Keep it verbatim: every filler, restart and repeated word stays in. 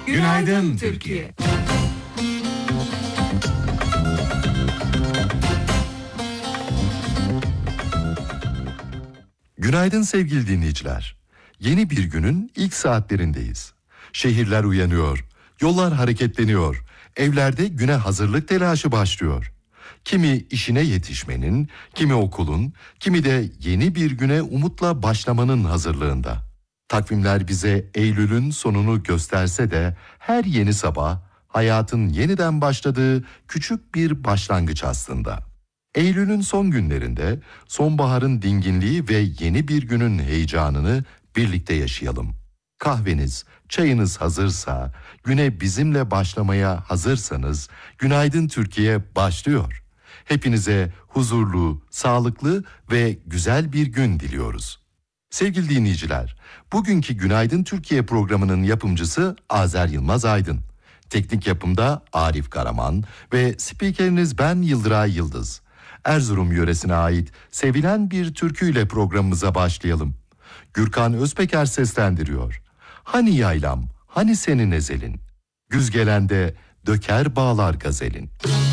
Günaydın Türkiye. Günaydın sevgili dinleyiciler. Yeni bir günün ilk saatlerindeyiz. Şehirler uyanıyor, yollar hareketleniyor, evlerde güne hazırlık telaşı başlıyor. Kimi işine yetişmenin, kimi okulun, kimi de yeni bir güne umutla başlamanın hazırlığında. Takvimler bize Eylül'ün sonunu gösterse de her yeni sabah hayatın yeniden başladığı küçük bir başlangıç aslında. Eylül'ün son günlerinde sonbaharın dinginliği ve yeni bir günün heyecanını birlikte yaşayalım. Kahveniz, çayınız hazırsa, güne bizimle başlamaya hazırsanız Günaydın Türkiye başlıyor. Hepinize huzurlu, sağlıklı ve güzel bir gün diliyoruz. Sevgili dinleyiciler, bugünkü Günaydın Türkiye programının yapımcısı Azer Yılmaz Aydın. Teknik yapımda Arif Karaman ve spikeriniz ben Yıldıray Yıldız. Erzurum yöresine ait sevilen bir türküyle programımıza başlayalım. Gürkan Özpeker seslendiriyor. Hani yaylam, hani senin ezelin, güz gelende döker bağlar gazelin.